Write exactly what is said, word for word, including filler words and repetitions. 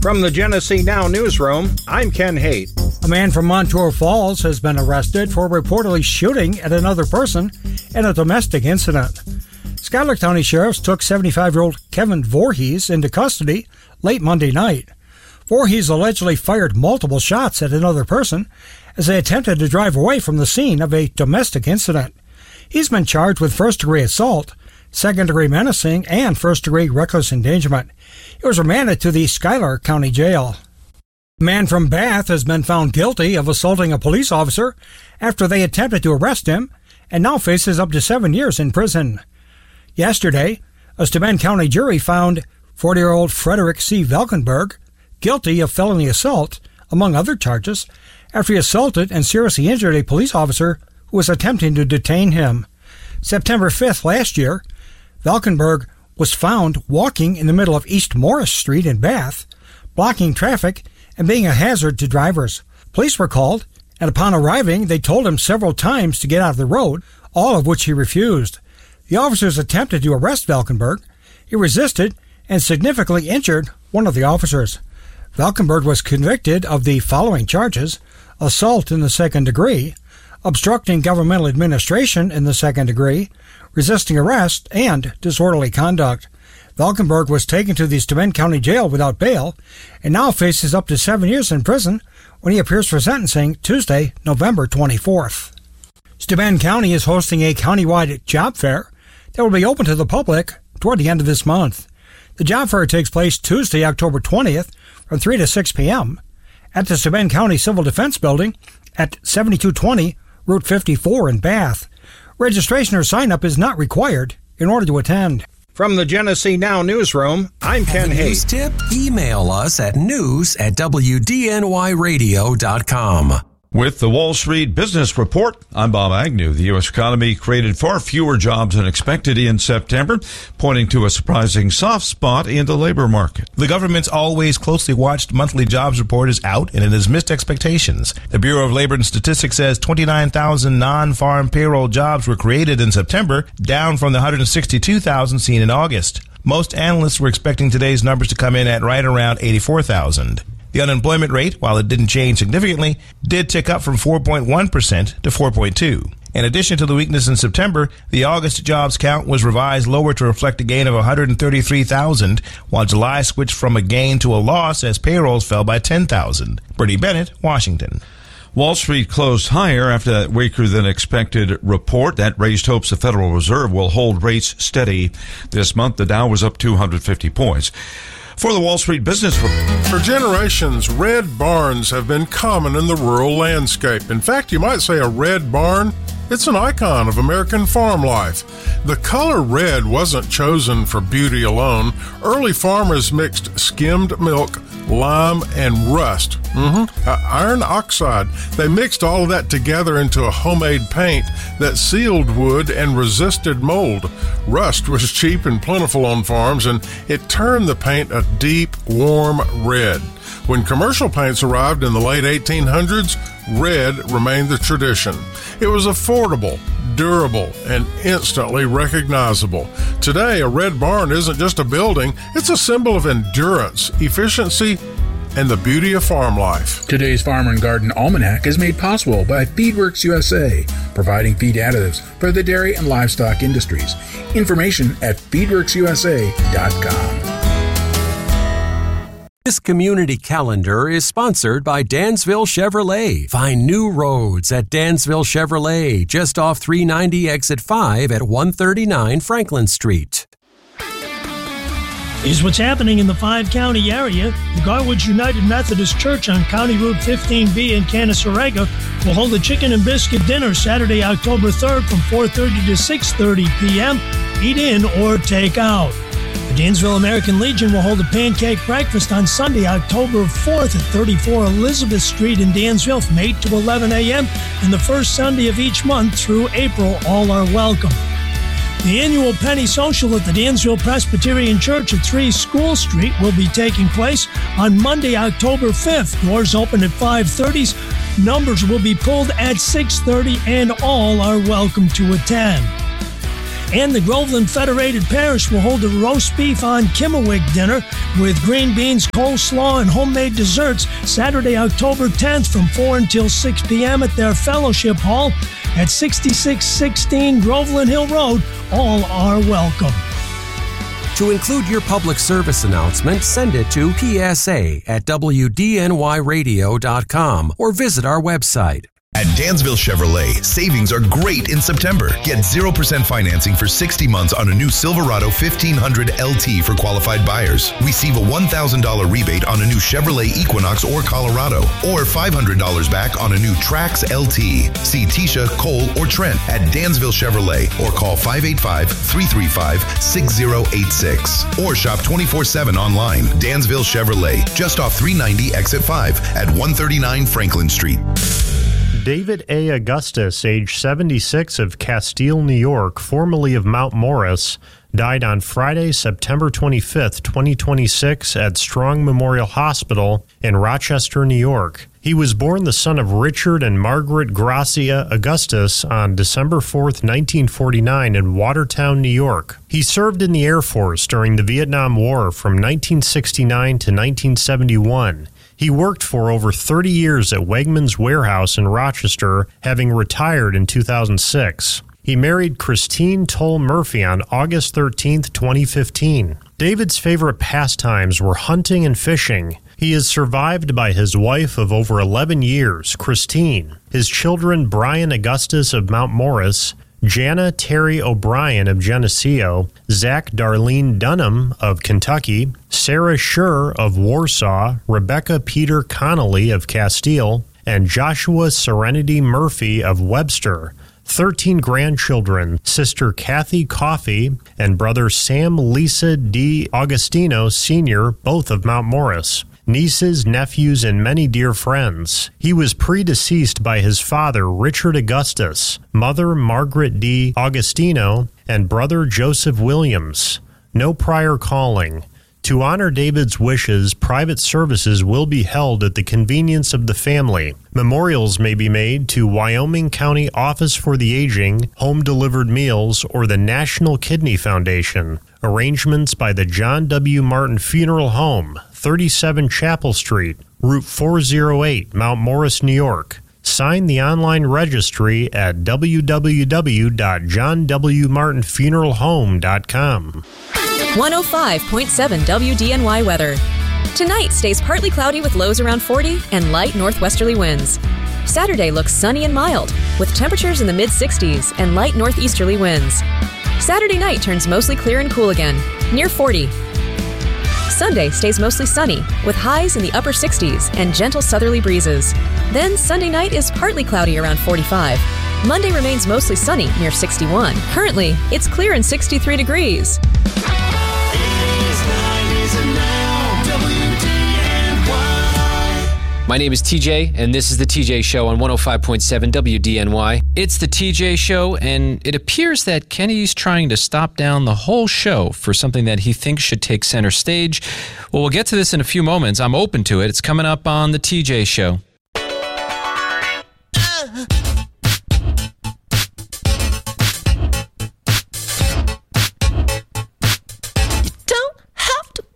From the Genesee Now newsroom, I'm Ken Haight. A man from Montour Falls has been arrested for reportedly shooting at another person in a domestic incident. Schuyler County Sheriffs took seventy-five-year-old Kevin Voorhees into custody late Monday night. Voorhees allegedly fired multiple shots at another person as they attempted to drive away from the scene of a domestic incident. He's been charged with first-degree assault, second-degree menacing, and first-degree reckless endangerment. He was remanded to the Schuyler County Jail. A man from Bath has been found guilty of assaulting a police officer after they attempted to arrest him and now faces up to seven years in prison. Yesterday, a Steuben County jury found forty-year-old Frederick C. Valkenburg guilty of felony assault, among other charges, after he assaulted and seriously injured a police officer who was attempting to detain him. September fifth last year, Valkenburg was found walking in the middle of East Morris Street in Bath, blocking traffic and being a hazard to drivers. Police were called, and upon arriving, they told him several times to get out of the road, all of which he refused. The officers attempted to arrest Valkenburg. He resisted and significantly injured one of the officers. Valkenburg was convicted of the following charges: assault in the second degree, obstructing governmental administration in the second degree, resisting arrest, and disorderly conduct. Valkenburg was taken to the Steuben County Jail without bail and now faces up to seven years in prison when he appears for sentencing Tuesday, November twenty-fourth. Steuben County is hosting a countywide job fair that will be open to the public toward the end of this month. The job fair takes place Tuesday, October twentieth from three to six p.m. at the Steuben County Civil Defense Building at seventy-two twenty Route fifty-four in Bath. Registration or sign-up is not required in order to attend. From the Genesee Now newsroom, I'm Ken Haight. News tip? Email us at news at w d n y radio dot com. With the Wall Street Business Report, I'm Bob Agnew. The U S economy created far fewer jobs than expected in September, pointing to a surprising soft spot in the labor market. The government's always closely watched monthly jobs report is out, and it has missed expectations. The Bureau of Labor and Statistics says twenty-nine thousand non-farm payroll jobs were created in September, down from the one hundred sixty-two thousand seen in August. Most analysts were expecting today's numbers to come in at right around eighty-four thousand. The unemployment rate, while it didn't change significantly, did tick up from four point one percent to four point two percent. In addition to the weakness in September, the August jobs count was revised lower to reflect a gain of one hundred thirty-three thousand, while July switched from a gain to a loss as payrolls fell by ten thousand. Bernie Bennett, Washington. Wall Street closed higher after that weaker than expected report that raised hopes the Federal Reserve will hold rates steady this month. The Dow was up two hundred fifty points. For the Wall Street Business Report. For generations, red barns have been common in the rural landscape. In fact, you might say a red barn, it's an icon of American farm life. The color red wasn't chosen for beauty alone. Early farmers mixed skimmed milk, lime, and rust. Mm-hmm. Uh, iron oxide. They mixed all of that together into a homemade paint that sealed wood and resisted mold. Rust was cheap and plentiful on farms, and it turned the paint a deep, warm red. When commercial paints arrived in the late eighteen hundreds, red remained the tradition. It was affordable, durable, and instantly recognizable. Today, a red barn isn't just a building, it's a symbol of endurance, efficiency, and the beauty of farm life. Today's Farmer and Garden Almanac is made possible by Feedworks U S A, providing feed additives for the dairy and livestock industries. Information at feedworks u s a dot com. This community calendar is sponsored by Dansville Chevrolet. Find new roads at Dansville Chevrolet, just off three ninety exit five at one thirty-nine Franklin Street. Here's what's happening in the five-county area. The Garwood United Methodist Church on County Route fifteen B in Canasarega will hold a chicken and biscuit dinner Saturday, October third from four thirty to six thirty p.m. Eat in or take out. The Dansville American Legion will hold a pancake breakfast on Sunday, October fourth at thirty-four Elizabeth Street in Dansville from eight to eleven a.m. and the first Sunday of each month through April. All are welcome. The annual Penny Social at the Dansville Presbyterian Church at three School Street will be taking place on Monday, October fifth. Doors open at five thirty. Numbers will be pulled at six thirty, and all are welcome to attend. And the Groveland Federated Parish will hold a roast beef on Kimmowig dinner with green beans, coleslaw, and homemade desserts Saturday, October tenth from four until six p.m. at their fellowship hall at sixty-six sixteen Groveland Hill Road. All are welcome. To include your public service announcement, send it to P S A at W D N Y radio dot com or visit our website. At Dansville Chevrolet, savings are great in September. Get zero percent financing for sixty months on a new Silverado fifteen hundred L T for qualified buyers. Receive a one thousand dollars rebate on a new Chevrolet Equinox or Colorado, or five hundred dollars back on a new Trax L T. See Tisha, Cole, or Trent at Dansville Chevrolet or call five eight five, three three five, six zero eight six or shop twenty-four seven online. Dansville Chevrolet, just off three ninety Exit five at one thirty-nine Franklin Street. David A. Augustus, age seventy-six, of Castile, New York, formerly of Mount Morris, died on Friday, September twenty-fifth, twenty twenty-six, at Strong Memorial Hospital in Rochester, New York. He was born the son of Richard and Margaret Gracia Augustus on December fourth, nineteen forty-nine, in Watertown, New York. He served in the Air Force during the Vietnam War from nineteen sixty-nine to nineteen seventy-one. He worked for over thirty years at Wegmans Warehouse in Rochester, having retired in two thousand six. He married Christine Toll Murphy on August thirteenth, twenty fifteen. David's favorite pastimes were hunting and fishing. He is survived by his wife of over eleven years, Christine, his children Brian Augustus of Mount Morris, Jana Terry O'Brien of Geneseo, Zach Darlene Dunham of Kentucky, Sarah Schur of Warsaw, Rebecca Peter Connolly of Castile, and Joshua Serenity Murphy of Webster. Thirteen grandchildren, sister Kathy Coffey and brother Sam Lisa D. Augustino Senior, both of Mount Morris. Nieces, nephews, and many dear friends. He was predeceased by his father, Richard Augustus, mother Margaret D. Augustino, and brother Joseph Williams. No prior calling. To honor David's wishes, private services will be held at the convenience of the family. Memorials may be made to Wyoming County Office for the Aging, home-delivered meals, or the National Kidney Foundation. Arrangements by the John W. Martin Funeral Home, thirty-seven Chapel Street, Route four oh eight, Mount Morris, New York. Sign the online registry at w w w dot john w martin funeral home dot com. one oh five point seven W D N Y weather. Tonight stays partly cloudy with lows around forty and light northwesterly winds. Saturday looks sunny and mild with temperatures in the mid sixties and light northeasterly winds. Saturday night turns mostly clear and cool again, near forty. Sunday stays mostly sunny with highs in the upper sixties and gentle southerly breezes. Then Sunday night is partly cloudy around forty-five. Monday remains mostly sunny near sixty-one. Currently, it's clear and sixty-three degrees. My name is T J, and this is The T J Show on one oh five point seven W D N Y. It's The T J Show, and it appears that Kenny's trying to stop down the whole show for something that he thinks should take center stage. Well, we'll get to this in a few moments. I'm open to it. It's coming up on The T J Show.